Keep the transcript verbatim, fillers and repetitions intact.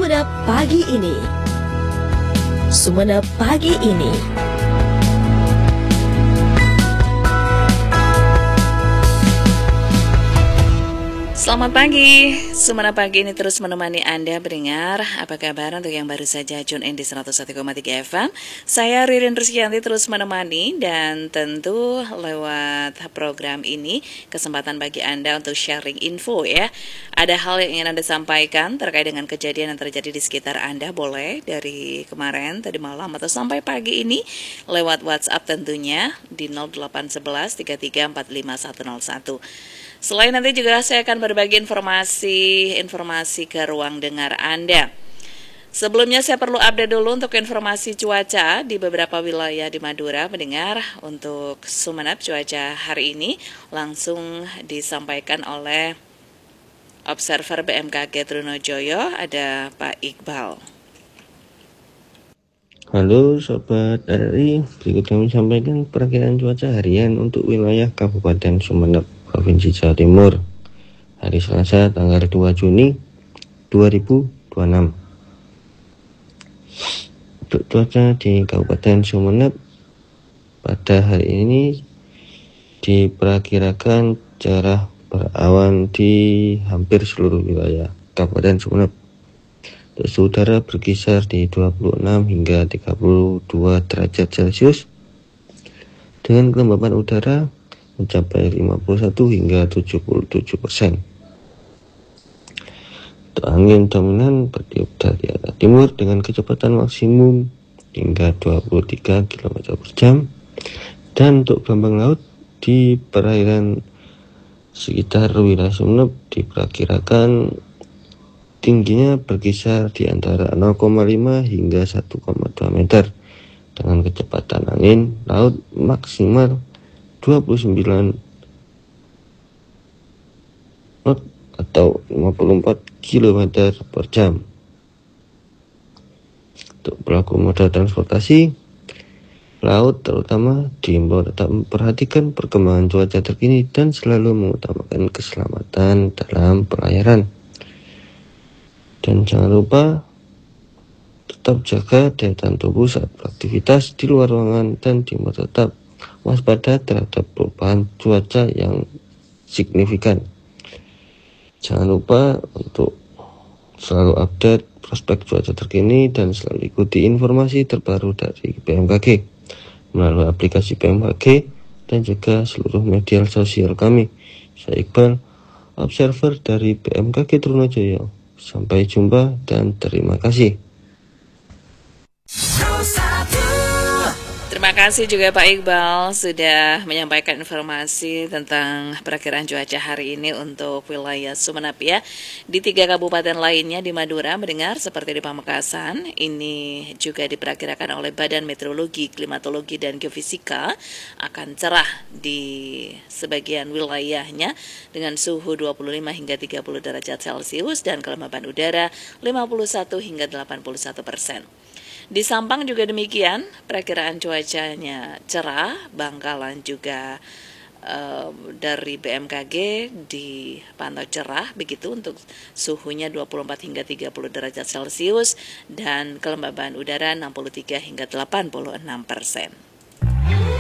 Sumenep Pagi Ini. Sumenep Pagi Ini. Selamat pagi, Sumenep Pagi ini terus menemani Anda mendengar. Apa kabar untuk yang baru saja tune in di seratus satu koma tiga F M. Saya Ririn Rizkyanti terus menemani, dan tentu lewat program ini kesempatan bagi Anda untuk sharing info ya. Ada hal yang ingin Anda sampaikan terkait dengan kejadian yang terjadi di sekitar Anda, boleh dari kemarin, tadi malam, atau sampai pagi ini lewat WhatsApp tentunya di nol delapan satu satu tiga tiga empat lima satu nol satu. Selain nanti juga saya akan berbagi informasi-informasi ke ruang dengar Anda. Sebelumnya saya perlu update dulu untuk informasi cuaca di beberapa wilayah di Madura. Mendengar untuk Sumenep cuaca hari ini langsung disampaikan oleh Observer B M K G Trunojoyo, ada Pak Iqbal. Halo Sobat R I, berikut kami sampaikan perakiraan cuaca harian untuk wilayah Kabupaten Sumenep, Provinsi Jawa Timur, hari Selasa tanggal dua Juni dua ribu dua puluh enam. Untuk cuaca di Kabupaten Sumenep pada hari ini diperkirakan cerah berawan di hampir seluruh wilayah Kabupaten Sumenep. Suhu udara berkisar di dua puluh enam hingga tiga puluh dua derajat Celcius, dengan kelembapan udara mencapai lima puluh satu hingga tujuh puluh tujuh persen. Untuk angin dominan bertiup dari arah timur dengan kecepatan maksimum hingga dua puluh tiga kilometer per jam. Dan untuk gelombang laut di perairan sekitar wilayah Sumenep diperkirakan tingginya berkisar di antara nol koma lima hingga satu koma dua meter, dengan kecepatan angin laut maksimal dua puluh sembilan knot atau lima puluh empat kilometer per jam. Untuk pelaku moda transportasi laut terutama diimbau tetap memperhatikan perkembangan cuaca terkini dan selalu mengutamakan keselamatan dalam pelayaran. Dan jangan lupa tetap jaga daya tahan tubuh saat beraktivitas di luar ruangan dan diimbau tetap waspada terhadap perubahan cuaca yang signifikan. Jangan lupa untuk selalu update prospek cuaca terkini dan selalu ikuti informasi terbaru dari B M K G melalui aplikasi B M K G dan juga seluruh media sosial kami. Saya Iqbal, Observer dari B M K G Trunojoyo. Sampai jumpa dan terima kasih. Terima kasih juga Pak Iqbal sudah menyampaikan informasi tentang perakiraan cuaca hari ini untuk wilayah Sumenep ya. Di tiga kabupaten lainnya di Madura mendengar seperti di Pamekasan, ini juga diperkirakan oleh Badan Meteorologi, Klimatologi dan Geofisika akan cerah di sebagian wilayahnya dengan suhu dua puluh lima hingga tiga puluh derajat Celcius dan kelembapan udara lima puluh satu hingga delapan puluh satu persen. Di Sampang juga demikian, perakiraan cuacanya cerah. Bangkalan juga uh, dari B M K G dipantau cerah, begitu untuk suhunya dua puluh empat hingga tiga puluh derajat Celcius dan kelembaban udara enam puluh tiga hingga delapan puluh enam persen.